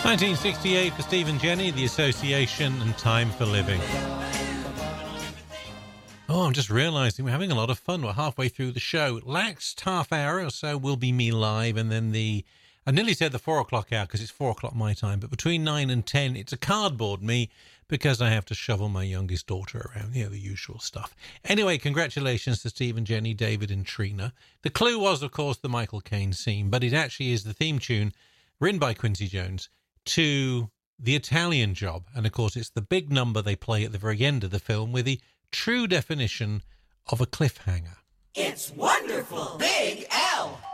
1968 for Steve and Jenny, The Association and Time for Living. Oh, I'm just realising we're having a lot of fun. We're halfway through the show. Last half hour or so will be me live, and then I nearly said the 4 o'clock hour because it's 4 o'clock my time, but between 9 and 10, it's a cardboard me because I have to shovel my youngest daughter around, the usual stuff. Anyway, congratulations to Steve and Jenny, David and Trina. The clue was, of course, the Michael Caine scene, but it actually is the theme tune written by Quincy Jones to The Italian Job. And, of course, it's the big number they play at the very end of the film with the true definition of a cliffhanger. It's wonderful! Big L!